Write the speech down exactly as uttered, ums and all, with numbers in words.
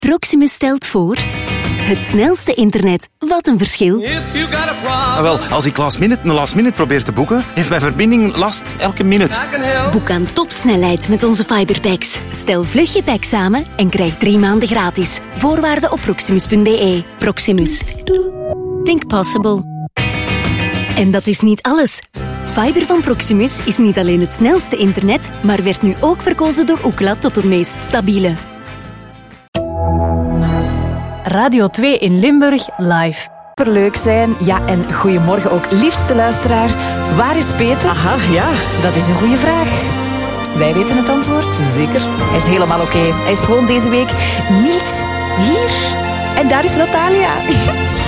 Proximus stelt voor... Het snelste internet. Wat een verschil. Ah, wel, als ik last minute een last minute probeer te boeken, heeft mijn verbinding last elke minuut. Boek aan topsnelheid met onze fiberpacks. Stel vlug je pack samen en krijg drie maanden gratis. Voorwaarden op proximus punt b e. Proximus. Think possible. En dat is niet alles. Fiber van Proximus is niet alleen het snelste internet, maar werd nu ook verkozen door Ookla tot het meest stabiele. Radio twee in Limburg live. Superleuk zijn. Ja, en goedemorgen ook, liefste luisteraar. Waar is Peter? Aha, ja, dat is een goede vraag. Wij weten het antwoord. Zeker. Hij is helemaal oké. Okay. Hij is gewoon deze week niet hier. En daar is Natalia.